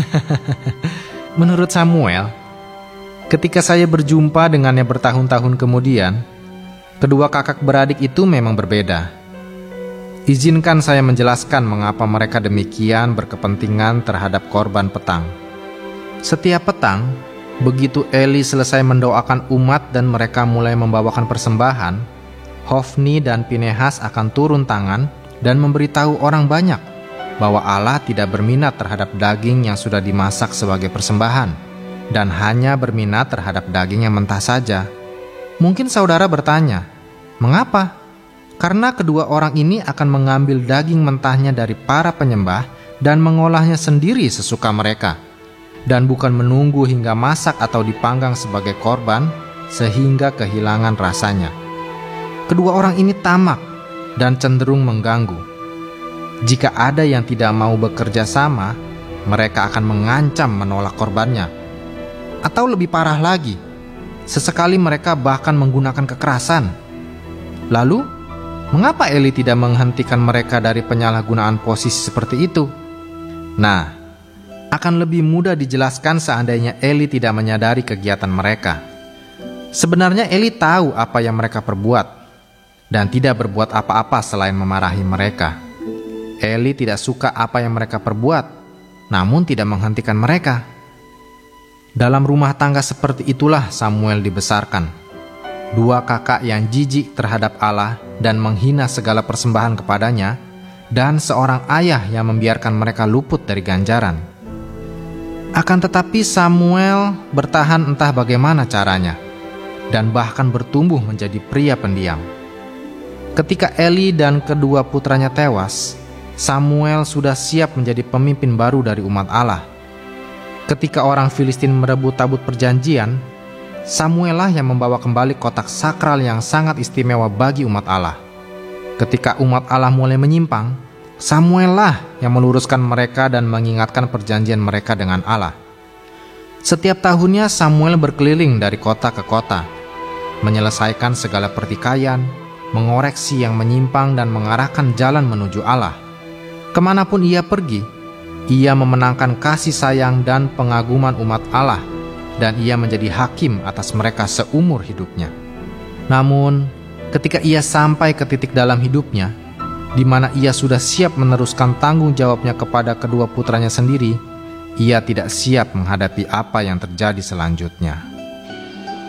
Menurut Samuel, ketika saya berjumpa dengannya bertahun-tahun kemudian, kedua kakak beradik itu memang berbeda. Izinkan saya menjelaskan mengapa mereka demikian berkepentingan terhadap korban petang. Setiap petang, begitu Eli selesai mendoakan umat dan mereka mulai membawakan persembahan, Hofni dan Pinehas akan turun tangan dan memberitahu orang banyak bahwa Allah tidak berminat terhadap daging yang sudah dimasak sebagai persembahan, dan hanya berminat terhadap daging yang mentah saja. Mungkin saudara bertanya, mengapa? Karena kedua orang ini akan mengambil daging mentahnya dari para penyembah dan mengolahnya sendiri sesuka mereka, dan bukan menunggu hingga masak atau dipanggang sebagai korban sehingga kehilangan rasanya. Kedua orang ini tamak dan cenderung mengganggu. Jika ada yang tidak mau bekerja sama, mereka akan mengancam menolak korbannya. Atau lebih parah lagi, sesekali mereka bahkan menggunakan kekerasan. Lalu, mengapa Eli tidak menghentikan mereka dari penyalahgunaan posisi seperti itu? Nah, akan lebih mudah dijelaskan seandainya Eli tidak menyadari kegiatan mereka. Sebenarnya Eli tahu apa yang mereka perbuat, dan tidak berbuat apa-apa selain memarahi mereka. Eli tidak suka apa yang mereka perbuat, namun tidak menghentikan mereka. Dalam rumah tangga seperti itulah Samuel dibesarkan. Dua kakak yang jijik terhadap Allah dan menghina segala persembahan kepadanya, dan seorang ayah yang membiarkan mereka luput dari ganjaran. Akan tetapi Samuel bertahan entah bagaimana caranya, dan bahkan bertumbuh menjadi pria pendiam. Ketika Eli dan kedua putranya tewas, Samuel sudah siap menjadi pemimpin baru dari umat Allah. Ketika orang Filistin merebut tabut perjanjian, Samuel lah yang membawa kembali kotak sakral yang sangat istimewa bagi umat Allah. Ketika umat Allah mulai menyimpang, Samuel lah yang meluruskan mereka dan mengingatkan perjanjian mereka dengan Allah. Setiap tahunnya Samuel berkeliling dari kota ke kota, menyelesaikan segala pertikaian, mengoreksi yang menyimpang dan mengarahkan jalan menuju Allah. Kemanapun ia pergi, ia memenangkan kasih sayang dan pengaguman umat Allah, dan ia menjadi hakim atas mereka seumur hidupnya. Namun, ketika ia sampai ke titik dalam hidupnya, di mana ia sudah siap meneruskan tanggung jawabnya kepada kedua putranya sendiri, ia tidak siap menghadapi apa yang terjadi selanjutnya.